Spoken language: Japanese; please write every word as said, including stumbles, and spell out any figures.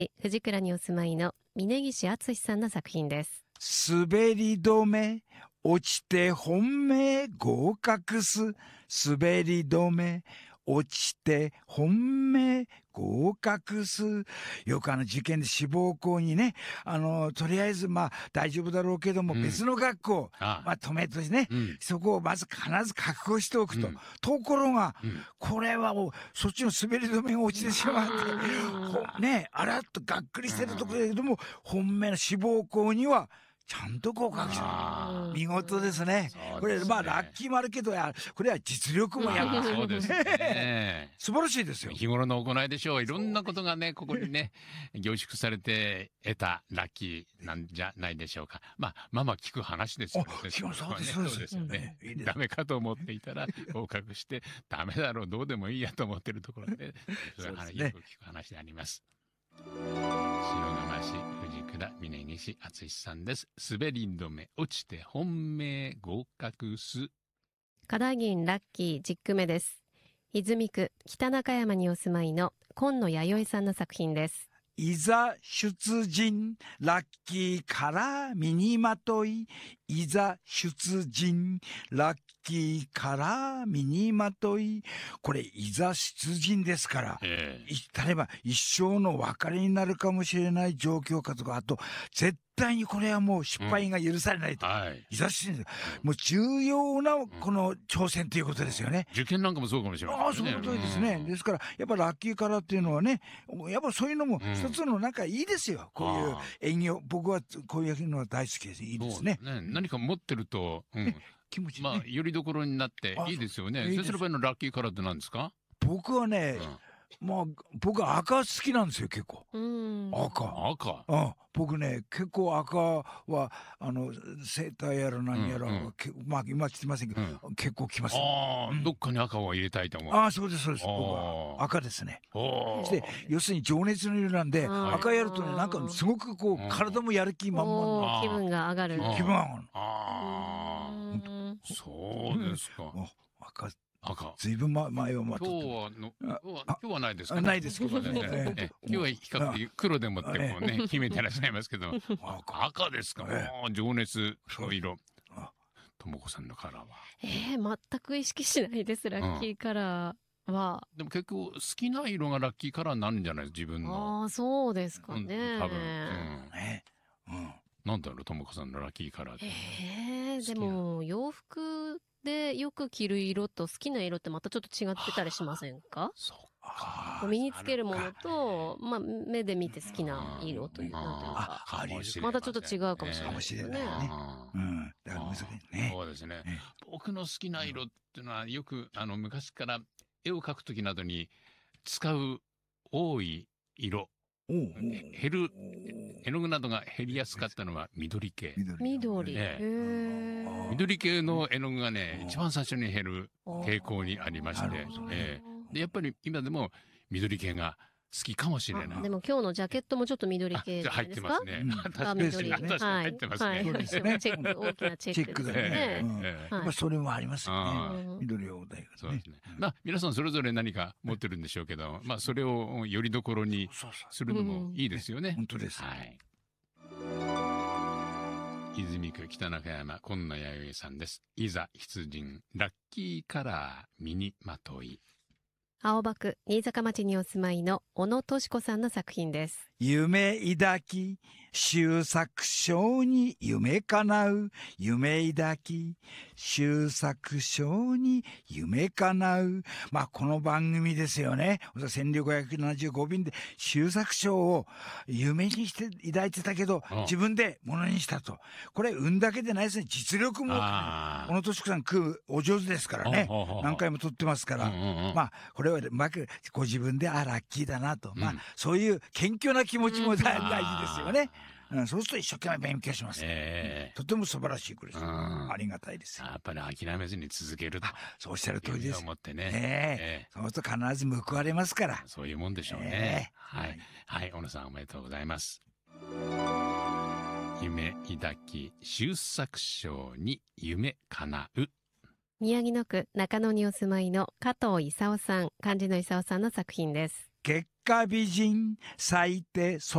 藤倉にお住まいの峯岸敦さんの作品です。 滑り止め落ちて本命合格す。滑り止め落ちて本命合格す。よくあの受験で志望校にね、あのとりあえずまあ大丈夫だろうけども、別の学校、 あまあ止めとしてね、 うん。 そこをまず必ず確保しておくと、 うんところが、 うんこれはもうそっちの滑り止めが落ちてしまってほねあらっとがっくりしてるところだけども、本命の志望校にはちゃんと合格した。 あ見事ですね。これそうですねまあラッキーもあるけど、やこれは実力もやある。 そうですね。 素晴らしいですよ。 日頃の行いでしょう。いろんなことがね、ここにね、凝縮されて得たラッキーなんじゃないでしょうか。まあ、まあまあ聞く話ですよね。 あそうですこはねそうですそうですよねうんいいです。 ダメかと思っていたら合格して、ダメだろう、どうでもいいやと思ってるところで、それはそうですねよく聞く話であります。塩釜市藤倉峯岸敦さんです。滑り止め落ちて本命合格す。 課題銀ラッキーじゅっ句目です。泉区北中山にお住まいの今野弥生さんの作品です。 いざ出陣ラッキーカラー身にまとい。いざ出陣ラッキーカラー身にまとい。これいざ出陣ですから、 ええい例えば一生の別れになるかもしれない状況かとか、あと絶対にこれはもう失敗が許されないと、 はい。 いざ出陣もう重要なこの挑戦ということですよね。 受験なんかもそうかもしれないああ、そういうことですね。ですから、やっぱラッキーカラーっていうのはね、やっぱそういうのも一つのなんかいいですよ。こういう演技、僕はこういうのは大好きです。いいですね。 そうね。何か持ってると、うん気持ちいいね。 まあ、よりどころになっていいですよね。 あそういいです先生の場合のラッキーカラーって何ですか？ 僕はね、まあ、僕は赤好きなんですよ、結構。 うん赤。 赤。 うん、僕ね、結構赤は、あの、セーターやら何やら、 うんうんけまあ、今着てませんけど、結構着ます。 ああ、 うんどっかに赤を入れたいと思う。 ああ、そうです、そうです。 あー僕は赤ですね。 おーして、要するに情熱の色なんで、 あー赤やるとね、なんかすごくこうんう、体もやる気満々 おなー気分が上がる。 あー気分が上がる。 ああ、 うんそうですか。 お赤、 赤。 ずいぶん前前はま今と日はの、今日はあ今日はないですかあないですけどね今日はねえ今日は比較的黒でもってこうね、決めてらっしゃいますけど、 赤。 赤ですか。 えもう情熱の色あ。 ともこさんのカラーは。 えー、全く意識しないです。ラッキーカラーは。 でも結構好きな色がラッキーカラーになるんじゃないです自分の。 ああ、そうですかうんね。 多分。うん。 ね。うん。 なんだろう、ともこさんのラッキーカラーって。 えー、でも洋服でよく着る色と好きな色ってまたちょっと違ってたりしませんか？ そっあか。 身につけるものと、まあ、目で見て好きな色という、なんというか、 あ、あります。 またちょっと違うかもしれないですよね。 かもしれないねあーうん。だから難しいね。 そうですねええ。 僕の好きな色っていうのはよくあの昔から絵を描くときなどに使う多い色、 おう減る絵の具などが減りやすかったのは緑系。 緑。 えへー緑系の絵の具がね、 うん一番最初に減る傾向にありましてなるほど、ねええでやっぱり今でも緑系が好きかもしれない。 でも今日のジャケットもちょっと緑あ系じゃな入っいですか？ てますね。 うん確かあ、 に緑。 確かに入ってますはい。 ね。 そうですねチェック、大きなチェックですチェックだねね。。うんええやっぱそれもありますよあね。 うん緑を大学ねそうですね。まあ皆さんそれぞれ何か持ってるんでしょうけど、まあそれをよりどころにそうそう。 するのもいいですよね。 本当です。 はい。泉区北中山今野弥生さんです。いざ出陣ラッキーカラー身にまとい。 青葉区新坂町にお住まいの小野敏子さんの作品です。 夢抱き修作賞に夢叶う。夢抱き修作賞に夢叶う。まあこの番組ですよね。せんごひゃくななじゅうご便で修作賞を夢にして抱いてたけどうん自分でものにしたと。これ運だけでないですね。実力もあ小野敏子さん食うお上手ですからね。 ほうほうほうほう何回も撮ってますから。 うんうんうんまあこれはうまくご自分であラッキーだなと、まあうんそういう謙虚な気持ちも大うん大事ですよね。うん、そうすると一生懸命勉強します。 ええとても素晴らしい句です。 うんありがたいですよ。 やっぱり諦めずに続けると。 そうおっしゃる通りです。 思ってね。 ええええそうすると必ず報われますから。 そういうもんでしょうね。 ええはい。はい、小野さんおめでとうございます。夢抱き、修作賞に夢叶う。 宮城野区中野にお住まいの加藤勲さん、漢字の勲さんの作品です。 結赤美人咲いて